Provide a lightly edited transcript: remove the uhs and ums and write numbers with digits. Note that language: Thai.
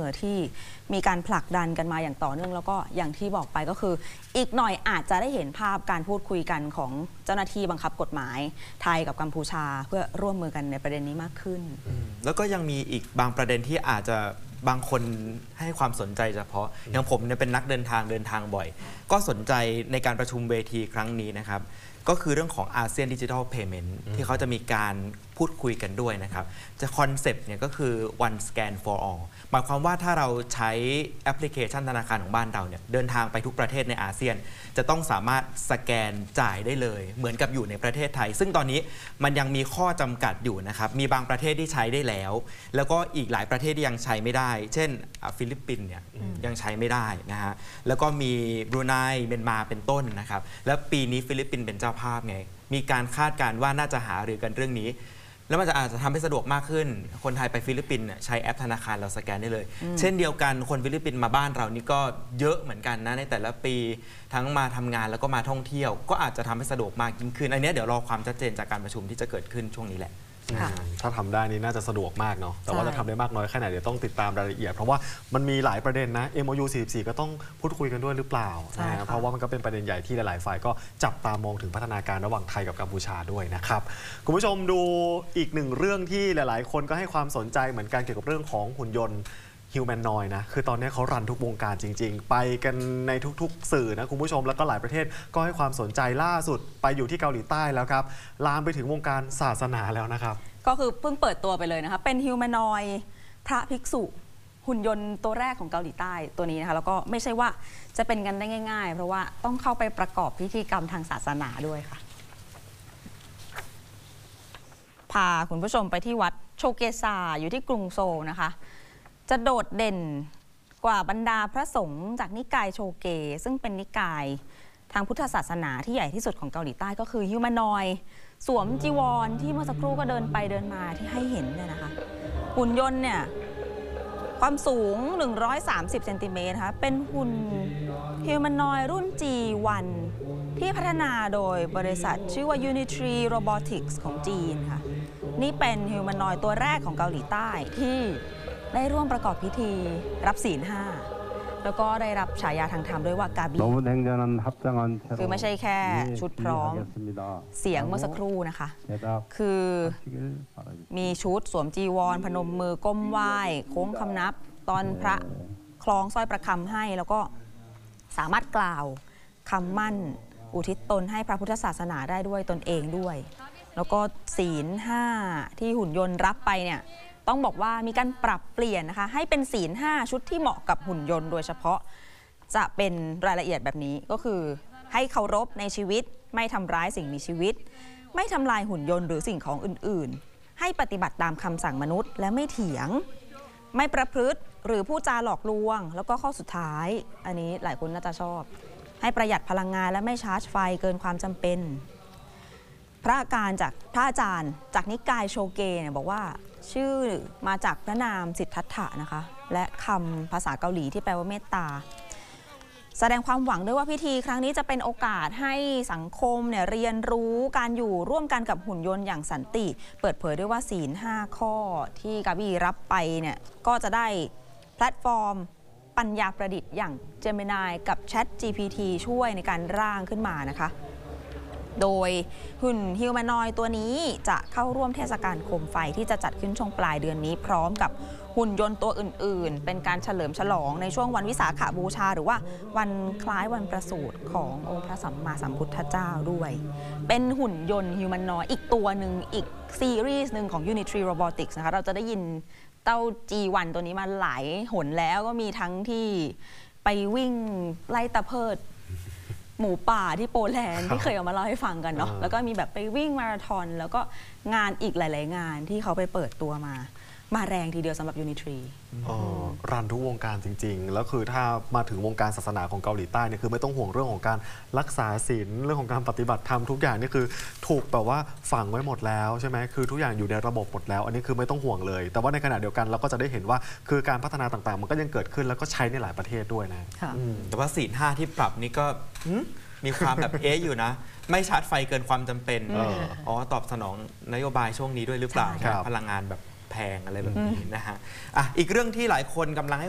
ที่มีการผลักดันกันมาอย่างต่อเนื่องแล้วก็อย่างที่บอกไปก็คืออีกหน่อยอาจจะได้เห็นภาพการพูดคุยกันของเจ้าหน้าที่บังคับกฎหมายไทยกับกัมพูชาเพื่อร่วมมือกันในประเด็นนี้มากขึ้นแล้วก็ยังมีอีกบางประเด็นที่อาจจะบางคนให้ความสนใจเฉพาะอย่างผมเนี่ยเป็นนักเดินทางบ่อยก็สนใจในการประชุมเวทีครั้งนี้นะครับก็คือเรื่องของอาเซียนดิจิทัลเพย์เมนต์ที่เขาจะมีการพูดคุยกันด้วยนะครับจะคอนเซปต์เนี่ยก็คือ one scan for all หมายความว่าถ้าเราใช้แอปพลิเคชันธนาคารของบ้านเราเนี่ยเดินทางไปทุกประเทศในอาเซียนจะต้องสามารถสแกนจ่ายได้เลยเหมือนกับอยู่ในประเทศไทยซึ่งตอนนี้มันยังมีข้อจำกัดอยู่นะครับมีบางประเทศที่ใช้ได้แล้วก็อีกหลายประเทศที่ยังใช้ไม่ได้เช่นฟิลิปปินส์เนี่ยยังใช้ไม่ได้นะฮะแล้วก็มีบรูไนเมียนมาเป็นต้นนะครับแล้วปีนี้ฟิลิปปินส์เป็นเจ้าภาพไงมีการคาดการณ์ว่าน่าจะหารือกันเรื่องนี้แล้วมันอาจจะทำให้สะดวกมากขึ้นคนไทยไปฟิลิปปินส์ใช้แอปธนาคารเราสแกนได้เลยเช่นเดียวกันคนฟิลิปปินส์มาบ้านเรานี่ก็เยอะเหมือนกันนะในแต่ละปีทั้งมาทำงานแล้วก็มาท่องเที่ยวก็อาจจะทำให้สะดวกมากยิ่งขึ้นอันนี้เดี๋ยวรอความชัดเจนจากการประชุมที่จะเกิดขึ้นช่วงนี้แหละถ้าทำได้นี่น่าจะสะดวกมากเนาะแต่ว่าจะทำได้มากน้อยแค่ไหนเดี๋ยวต้องติดตามรายละเอียดเพราะว่ามันมีหลายประเด็นนะ MOU 44ก็ต้องพูดคุยกันด้วยหรือเปล่านะเพราะว่ามันก็เป็นประเด็นใหญ่ที่หลายๆฝ่ายก็จับตามองถึงพัฒนาการระหว่างไทยกับกัมพูชาด้วยนะครับคุณผู้ชมดูอีกหนึ่งเรื่องที่หลายๆคนก็ให้ความสนใจเหมือนกันเกี่ยวกับเรื่องของหุ่นยนต์ฮิวแมนนอยด์นะคือตอนนี้เขารันทุกวงการจริงๆไปกันในทุกๆสื่อนะคุณผู้ชมแล้วก็หลายประเทศก็ให้ความสนใจล่าสุดไปอยู่ที่เกาหลีใต้แล้วครับลามไปถึงวงการศาสนาแล้วนะครับก็คือเพิ่งเปิดตัวไปเลยนะคะเป็นฮิวแมนนอยด์พระภิกษุหุ่นยนต์ตัวแรกของเกาหลีใต้ตัวนี้นะคะแล้วก็ไม่ใช่ว่าจะเป็นกันได้ง่ายๆเพราะว่าต้องเข้าไปประกอบพิธีกรรมทางศาสนาด้วยค่ะพาคุณผู้ชมไปที่วัดโชเกซาอยู่ที่กรุงโซลนะคะจะโดดเด่นกว่าบรรดาพระสงฆ์จากนิกายโชเกซึ่งเป็นนิกายทางพุทธศาสนาที่ใหญ่ที่สุดของเกาหลีใต้ก็คือฮิวแมนนอยด์สวมจีวรที่เมื่อสักครู่ก็เดินไปเดินมาที่ให้เห็นเนี่ยนะคะหุ่นยนต์เนี่ยความสูง130เซนติเมตรค่ะเป็นหุ่นฮิวแมนนอยด์รุ่น G1 ที่พัฒนาโดยบริษัทชื่อว่า Unitree Robotics ของจีนค่ะนี่เป็นฮิวแมนนอยด์ตัวแรกของเกาหลีใต้ที่ได้ร่วมประกอบพิธีรับศีล 5แล้วก็ได้รับฉายาทางธรรมด้วยว่ากาบีคือไม่ใช่แค่ชุดพร้อมเสียงเมื่อสักครู่นะคะคือมีชุดสวมจีวรพนมมือก้มไหว้โค้งคำนับตอนพระคล้องสร้อยประคำให้แล้วก็สามารถกล่าวคำมั่นอุทิศตนให้พระพุทธศาสนาได้ด้วยตนเองด้วยแล้วก็ศีล 5ที่หุ่นยนต์รับไปเนี่ยต้องบอกว่ามีการปรับเปลี่ยนนะคะให้เป็นศีล 5ชุดที่เหมาะกับหุ่นยนต์โดยเฉพาะจะเป็นรายละเอียดแบบนี้ก็คือให้เคารพในชีวิตไม่ทำร้ายสิ่งมีชีวิตไม่ทำลายหุ่นยนต์หรือสิ่งของอื่นๆให้ปฏิบัติตามคำสั่งมนุษย์และไม่เถียงไม่ประพฤติหรือพูดจาหลอกลวงแล้วก็ข้อสุดท้ายอันนี้หลายคนน่าจะชอบให้ประหยัดพลังงานและไม่ชาร์จไฟเกินความจำเป็นพระอาจารย์จากนิกายโชเกเนี่ยบอกว่าชื่อมาจากพระนามสิทธัตถะนะคะและคำภาษาเกาหลีที่แปลว่าเมตตาแสดงความหวังด้วยว่าพิธีครั้งนี้จะเป็นโอกาสให้สังคมเนี่ยเรียนรู้การอยู่ร่วมกันกับหุ่นยนต์อย่างสันติเปิดเผยด้วยว่าศีล 5 ข้อที่กาบีรับไปเนี่ยก็จะได้แพลตฟอร์มปัญญาประดิษฐ์อย่าง Gemini กับ Chat GPT ช่วยในการร่างขึ้นมานะคะโดยหุ่นฮิวแมนนอยด์ตัวนี้จะเข้าร่วมเทศกาลโคมไฟที่จะจัดขึ้นช่วงปลายเดือนนี้พร้อมกับหุ่นยนต์ตัวอื่นๆเป็นการเฉลิมฉลองในช่วงวันวิสาขบูชาหรือว่าวันคล้ายวันประสูติขององค์พระสัมมาสัมพุทธเจ้าด้วยเป็นหุ่นยนต์ฮิวแมนนอยด์อีกตัวหนึ่งอีกซีรีส์หนึ่งของ Unitree Robotics นะคะเราจะได้ยินเต้า G1 ตัวนี้มาหลายหนแล้วก็มีทั้งที่ไปวิ่งไล่ตะเพิดหมูป่าที่โปแลนด์ที่เคยเอามาเล่าให้ฟังกันเนาะแล้วก็มีแบบไปวิ่งมาราธอนแล้วก็งานอีกหลายๆงานที่เขาไปเปิดตัวมาแรงทีเดียวสำหรับ Unitree รันทุกวงการจริงๆแล้วคือถ้ามาถึงวงการศาสนาของเกาหลีใต้เนี่ยคือไม่ต้องห่วงเรื่องของการรักษาศีลเรื่องของการปฏิบัติธรรมทุกอย่างนี่คือถูกแบบว่าฝังไว้หมดแล้วใช่ไหมคือทุกอย่างอยู่ในระบบหมดแล้วอันนี้คือไม่ต้องห่วงเลยแต่ว่าในขณะเดียวกันเราก็จะได้เห็นว่าคือการพัฒนาต่างๆมันก็ยังเกิดขึ้นแล้วก็ใช้ในหลายประเทศด้วยนะแต่ว่าศีล 5ที่ปรับนี่ก็มีความแบบอยู่นะไม่ชาร์จไฟเกินความจำเป็นตอบสนองนโยบายช่วงนี้ด้วยหรือเปล่าพลังงานแบบแพงอะไรแบบนี้นะฮะอีกเรื่องที่หลายคนกำลังให้